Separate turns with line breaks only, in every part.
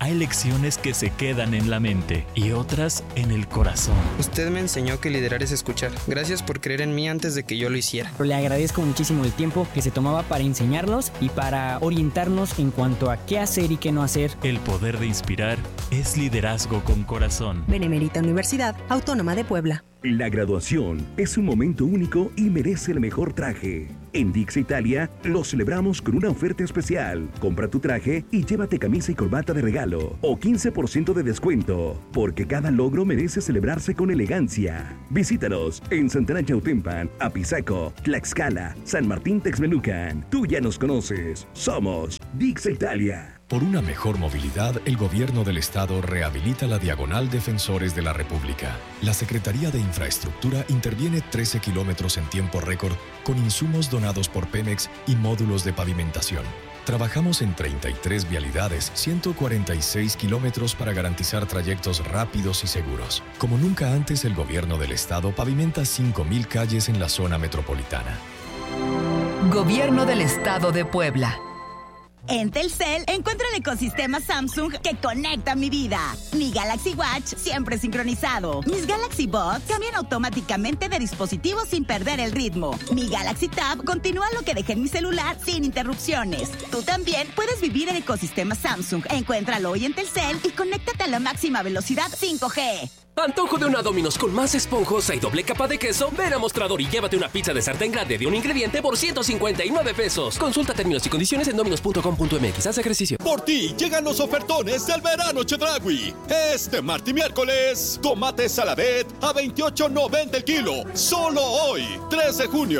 Hay lecciones que se quedan en la mente y otras en el corazón.
Usted me enseñó que liderar es escuchar. Gracias por creer en mí antes de que yo lo hiciera.
Pero le agradezco muchísimo el tiempo que se tomaba para enseñarnos y para orientarnos en cuanto a qué hacer y qué no hacer.
El poder de inspirar es liderazgo con corazón.
Benemérita Universidad Autónoma de Puebla.
La graduación es un momento único y merece el mejor traje. En Dix Italia lo celebramos con una oferta especial. Compra tu traje y llévate camisa y corbata de regalo o 15% de descuento, porque cada logro merece celebrarse con elegancia. Visítanos en Santana Chautempan, Apizaco, Tlaxcala, San Martín Texmelucan. Tú ya nos conoces. Somos Dix Italia.
Por una mejor movilidad, el Gobierno del Estado rehabilita la Diagonal Defensores de la República. La Secretaría de Infraestructura interviene 13 kilómetros en tiempo récord con insumos donados por Pemex y módulos de pavimentación. Trabajamos en 33 vialidades, 146 kilómetros para garantizar trayectos rápidos y seguros. Como nunca antes, el Gobierno del Estado pavimenta 5,000 calles en la zona metropolitana.
Gobierno del Estado de Puebla.
En Telcel encuentro el ecosistema Samsung que conecta mi vida. Mi Galaxy Watch siempre sincronizado. Mis Galaxy Buds cambian automáticamente de dispositivo sin perder el ritmo. Mi Galaxy Tab continúa lo que dejé en mi celular sin interrupciones. Tú también puedes vivir el ecosistema Samsung. Encuéntralo hoy en Telcel y conéctate a la máxima velocidad 5G.
Antojo de una Domino's con más esponjosa y doble capa de queso. Ven a Mostrador y llévate una pizza de sartén grande de un ingrediente por 159 pesos. Consulta términos y condiciones en dominos.com.mx. Haz ejercicio.
Por ti llegan los ofertones del verano Chedraui. Este martes y miércoles, tomate saladet a $28.90 el kilo. Solo hoy, 3 de junio.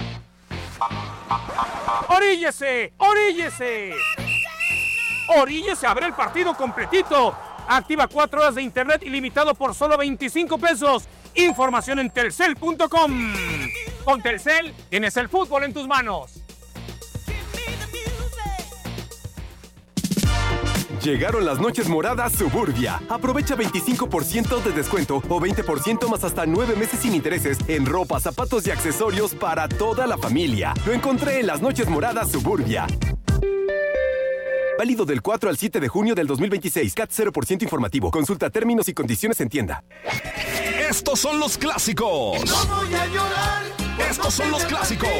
¡Oríllese! ¡Oríllese! ¡Oríllese a ver el partido completito! Activa 4 horas de internet ilimitado por solo 25 pesos. Información en telcel.com. Con Telcel tienes el fútbol en tus manos.
Llegaron las noches moradas Suburbia. Aprovecha 25% de descuento o 20% más hasta 9 meses sin intereses en ropa, zapatos y accesorios para toda la familia. Lo encontré en las noches moradas Suburbia. Válido del 4 al 7 de junio del 2026. CAT 0% informativo. Consulta términos y condiciones en tienda.
Estos son los clásicos.
No voy a llorar.
Estos son los clásicos.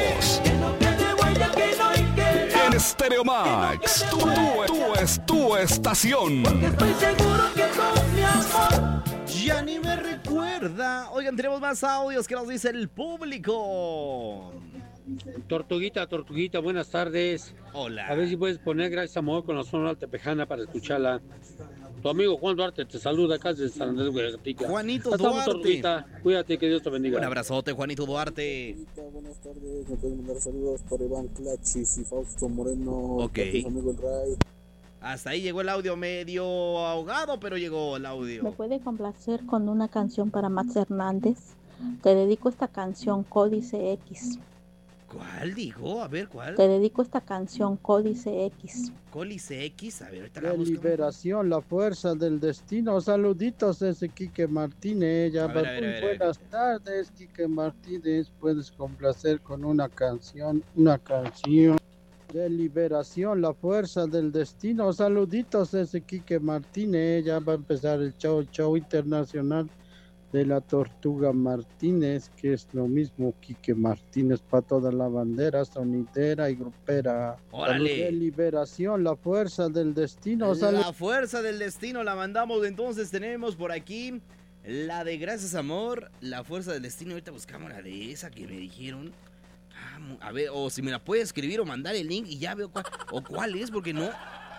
En Stereo Max. Tu estación.
Porque estoy seguro que con mi amor ya ni me recuerda.
Oigan, tenemos más audios que nos dice el público.
Tortuguita, buenas tardes.
Hola.
A ver si puedes poner Gracias Amor con la zona altepejana para escucharla. Tu amigo Juan Duarte te saluda acá desde San Andrés Guayacatica.
Juanito Duarte.
Tortuguita, cuídate, que Dios te bendiga.
Un abrazote, Juanito Duarte.
Buenas tardes, me pueden mandar saludos por Iván Clachis y Fausto Moreno.
Ok.
Amigo el Ray.
Hasta ahí llegó el audio medio ahogado, pero llegó el audio.
¿Me puede complacer con una canción para Max Hernández? Te dedico esta canción, Códice X.
¿Cuál dijo? A ver, ¿cuál?
Te dedico esta canción, Códice X.
Códice X, a ver, ahorita la
De
busco.
liberación, la fuerza del destino. Saluditos desde Quique Martínez. Buenas tardes, Quique Martínez. Puedes complacer con una canción. De liberación, la fuerza del destino. Saluditos desde Quique Martínez. Ya va a empezar el show internacional de la Tortuga Martínez, que es lo mismo Quique Martínez para toda la bandera sonidera y grupera.
¡Órale!
De liberación, la fuerza del destino.
La fuerza del destino la mandamos. Entonces tenemos por aquí la de Gracias Amor, la fuerza del destino. Ahorita buscamos la de esa que me dijeron. A ver, o si me la puede escribir o mandar el link y ya veo cuál es, porque no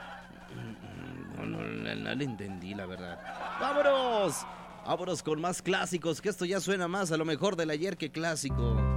le entendí, la verdad. ¡Vámonos! Vámonos con más clásicos, que esto ya suena más a lo mejor del ayer que clásico.